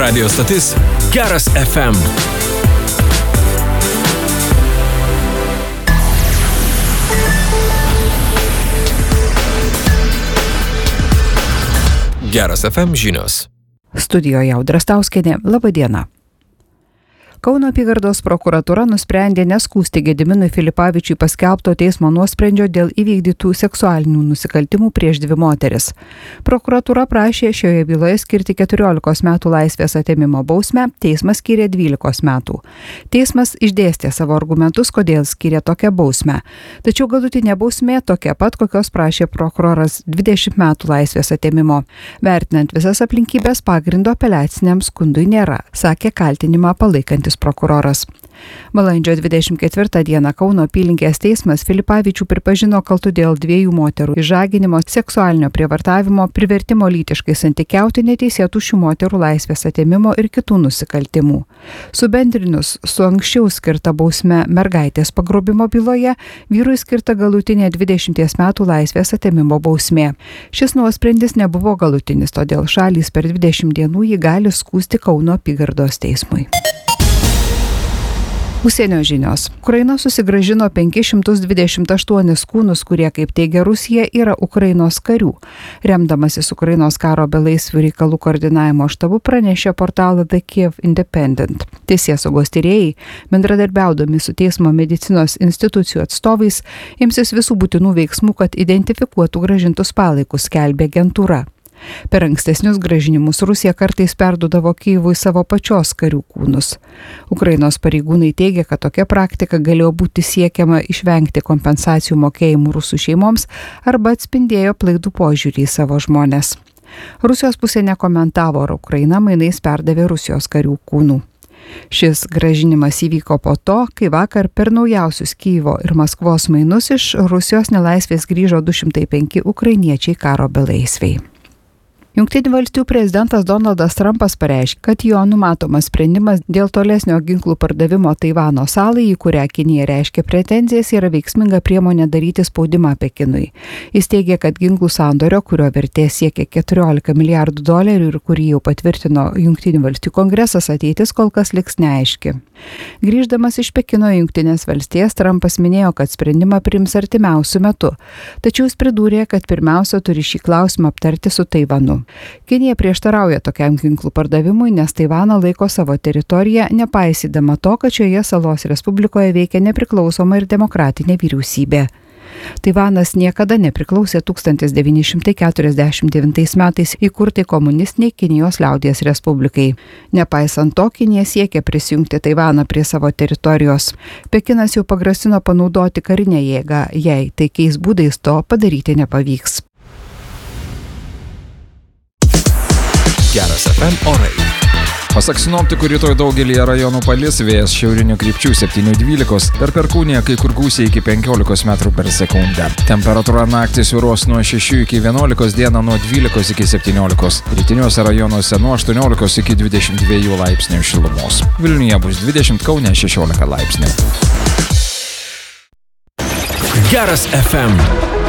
Radio stotis Geras FM. Geras FM žinios. Studijoje Audra Stauskienė. Labą dieną. Kauno apygardos prokuratūra nusprendė neskųsti Gediminui Filipavičiui paskelbto teismo nuosprendžio dėl įvykdytų seksualinių nusikaltimų prieš 2 moteris. Prokuratūra prašė šioje byloje skirti 14 metų laisvės atėmimo bausmę, teismas skyrė 12 metų. Teismas išdėstė savo argumentus, kodėl skyrė tokią bausmę. Tačiau galutinė bausmė tokia pat, kokios prašė prokuroras 20 metų laisvės atėmimo. Vertinant visas aplinkybės, pagrindo apeliaciniam skundui nėra, sakė kaltinimą palaikantis prokuroras. Balandžio 24 dieną Kauno apylinkės teismas Filipavičių pripažino kaltu dėl 2 moterų išžaginimo, seksualinio prievartavimo, privertimo lytiškai santykiauti, neteisėtų šių moterų laisvės atėmimo ir kitų nusikaltimų. Subendrinus su anksčiau skirta bausme mergaitės pagrobimo byloje, vyrui skirta galutinė 20 metų laisvės atėmimo bausmė. Šis nuosprendis nebuvo galutinis, todėl šalys per 20 dienų jį gali skųsti Kauno apygardos teismui. Užsienio žinios. Ukraina susigrąžino 528 kūnus, kurie, kaip teigia Rusija, yra Ukrainos karių. Remdamasis Ukrainos karo belaisvių reikalų koordinavimo štabu pranešė portalą The Kiev Independent. Teisėsaugos tyrėjai, bendradarbiaudami su teismo medicinos institucijų atstovais, imsis visų būtinų veiksmų, kad identifikuotų grąžintus palaikus, skelbė agentūra. Per ankstesnius grąžinimus Rusija kartais perduodavo Kyjivui savo pačios karių kūnus. Ukrainos pareigūnai teigia, kad tokia praktika galėjo būti siekiama išvengti kompensacijų mokėjimų rusų šeimoms arba atspindėjo plaidų požiūrį į savo žmones. Rusijos pusė nekomentavo, ar Ukraina mainais perdavė Rusijos karių kūnų. Šis grąžinimas įvyko po to, kai vakar per naujausius Kyjivo ir Maskvos mainus iš Rusijos nelaisvės grįžo 205 ukrainiečiai karo belaisviai. Jungtinių valstijų prezidentas Donaldas Trumpas pareiškė, kad jo numatomas sprendimas dėl tolesnio ginklų pardavimo Taivano salai, į kurią Kinija reiškia pretenzijas, yra veiksminga priemonė daryti spaudimą Pekinui. Jis teigia, kad ginklų sandorio, kurio vertė siekia $14 milijardų ir kurį jau patvirtino Jungtinių valstijų kongresas, ateitis kol kas liks neaiški. Grįždamas iš Pekino į Jungtinės valstijas, Trumpas minėjo, kad sprendimą priims artimiausiu metu. Tačiau jis pridūrė, kad pirmiausia turi šį klausimą aptarti su Taivanu. Kinija prieštarauja tokiam ginklų pardavimui, nes Taivaną laiko savo teritoriją, nepaisydama to, kad šioje salos respublikoje veikia nepriklausoma ir demokratinė vyriausybė. Taivanas niekada nepriklausė 1949 metais įkurtai komunistiniai Kinijos liaudies respublikai. Nepaisant to, Kinija siekia prisijungti Taivaną prie savo teritorijos. Pekinas jau pagrasino panaudoti karinę jėgą, jei taikiais būdais to padaryti nepavyks. Geras FM orai. Pasak sinoptikų, rytoj daugelį rajonų palis, vėjas šiaurinių krypčių 7–12, per Perkūniją kai kur gūsiai iki 15 metrų per sekundę. Temperatūra naktį svyruos nuo 6 iki 11, dieną nuo 12 iki 17, rytiniuose rajonuose nuo 18 iki 22 laipsnių šilumos. Vilniuje bus 20, Kaune 16 laipsnių. Geras FM.